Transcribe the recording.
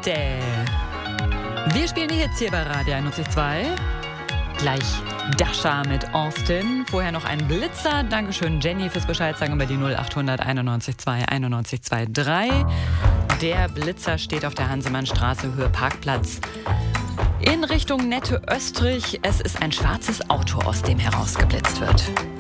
Bitte. Wir spielen die Hits hier bei Radio 91.2. Gleich Dasha mit Austin. Vorher noch ein Blitzer. Dankeschön, Jenny, fürs Bescheid sagen über die 0800 91.2 91.2.3. Der Blitzer steht auf der Hansemannstraße, Höhe Parkplatz. In Richtung Nette Österreich. Es ist ein schwarzes Auto, aus dem herausgeblitzt wird.